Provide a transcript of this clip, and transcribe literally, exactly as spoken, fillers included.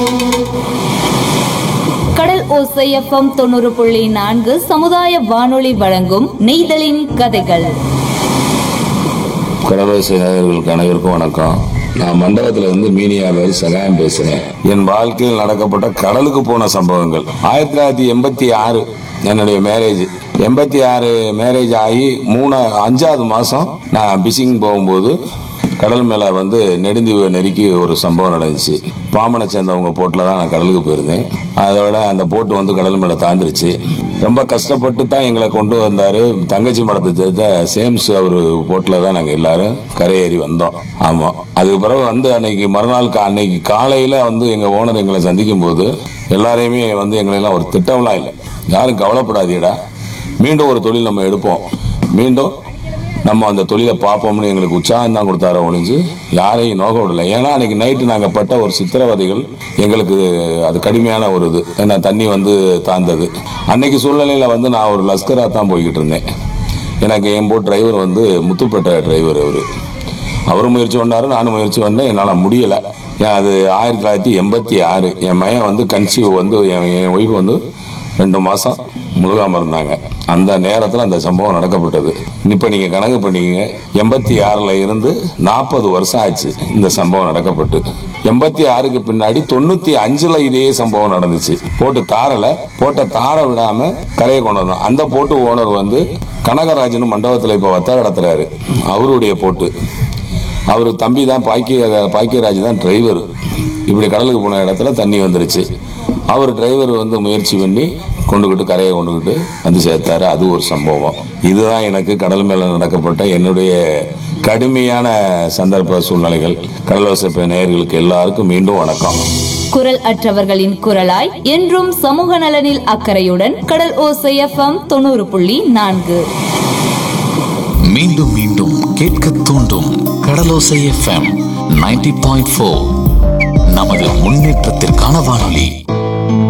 கடல் ஓசை எஃப்எம் தொண்ணூறு புள்ளி நான்கு சமுதாய வானொலி வழங்கும் நெய்தலின் கதைகள். கடலோசை நேயர்களுக்கு அனைவருக்கும் வணக்கம். நான் மண்டபத்துல இருந்து மீனியாவில் சகாயம் பேசுறேன். என் வாழ்க்கையில் நடக்கப்பட்ட கடலுக்கு போன சம்பவங்கள். ஆயிரத்தி தொள்ளாயிரத்தி எண்பத்தி ஆறு என்னுடைய மேரேஜ். எண்பத்தி ஆறு மேரேஜ் ஆகி மூணு அஞ்சாவது மாசம் நான் பிசிங் போகும்போது கடல் மேல வந்து நெடுந்தீவை நெருக்கி ஒரு சம்பவம் நடந்துச்சு. பாம்பனை சேர்ந்தவங்க போட்டில் தான் நான் கடலுக்கு போயிருந்தேன். அதோட அந்த போட்டு வந்து கடல் மேல தாண்டிருச்சு. ரொம்ப கஷ்டப்பட்டு தான் எங்களை கொண்டு வந்தாரு. தங்கச்சி மடத்தை சேர்த்த சேம்ஸ் அவர் போட்டில் தான் நாங்கள் எல்லாரும் கரையேறி வந்தோம். ஆமாம், அதுக்கு பிறகு வந்து அன்னைக்கு மறுநாள் அன்னைக்கு காலையில் வந்து எங்கள் ஓனர் எங்களை சந்திக்கும் போது எல்லாரையுமே வந்து எங்களெல்லாம் ஒரு திட்டம்லாம் இல்லை, யாரும் கவலைப்படாதீடா, மீண்டும் ஒரு தொழில் நம்ம எடுப்போம், மீண்டும் நம்ம அந்த தொழிலை பார்ப்போம்னு எங்களுக்கு உற்சாகம் தான் கொடுத்தார ஒழிஞ்சு யாரையும் நோக்க விடலை. ஏன்னா அன்னைக்கு நைட்டு நாங்கள் பட்ட ஒரு சித்திரவதைகள் எங்களுக்கு அது கடுமையான ஒரு இது. ஏன்னா தண்ணி வந்து தாழ்ந்தது. அன்னைக்கு சூழ்நிலையில் வந்து நான் ஒரு லஸ்கராக தான் போய்கிட்டு இருந்தேன். எனக்கு என் போட் டிரைவர் வந்து முத்துப்பேட்டை டிரைவர். அவர் அவரும் முயற்சி பண்ணாரு, நானும் முயற்சி பண்ணேன். என்னால் முடியலை. ஏன் அது ஆயிரத்தி தொள்ளாயிரத்தி எண்பத்தி ஆறு என் மையன் வந்து கன்சீவ் வந்து என் என் ஒய்ஃப் வந்து ரெண்டு மாதம் முழுகாமல் இருந்தாங்க. அந்த நேரத்தில் அந்த சம்பவம் நடக்கப்பட்டது. இப்போ நீங்கள் கணக்கு பண்ணிக்கங்க, எண்பத்தி ஆறில் இருந்து நாற்பது வருஷம் ஆச்சு இந்த சம்பவம் நடக்கப்பட்டு. எண்பத்தி ஆறுக்கு பின்னாடி தொண்ணூற்றி அஞ்சில் இதே சம்பவம் நடந்துச்சு. போட்டு தாரலை, போட்ட தார விடாமல் கரையை கொண்டு வந்தோம். அந்த போட்டு ஓனர் வந்து கனகராஜன் மண்டபத்தில் இப்போ வத்த கடத்துறாரு. அவருடைய போட்டு அவர் தம்பி தான் பாக்கிய பாக்கியராஜ் தான் டிரைவர். இப்படி கடலுக்கு போன இடத்துல தண்ணி வந்துருச்சு. அவர் டிரைவர் வந்து முயற்சி பண்ணி கொண்டுகிட்டு கரையை கொண்டுகிட்டு வந்து சேர்த்தாரு. அது ஒரு சம்பவம். இதுதான் எனக்கு கடல் மேல நடக்கப்பட்ட என்னுடைய கடுமையான சந்தர்ப்ப சூழ்நிலைகள். கடலோசை நேயர்களுக்கு எல்லாருக்கும் மீண்டும் வணக்கம். குரல் அற்றவர்களின் குரலாய் என்றும் சமூக நலனில் அக்கறையுடன் கடல் ஓசை எஃப்எம் தொண்ணூறு புள்ளி நான்கு. மீண்டும் மீண்டும் கேட்க தூண்டும் கடலோசை எஃப்எம் நைன்டி பாயிண்ட் ஃபோர். நமது முன்னேற்றத்திற்கான வானொலி.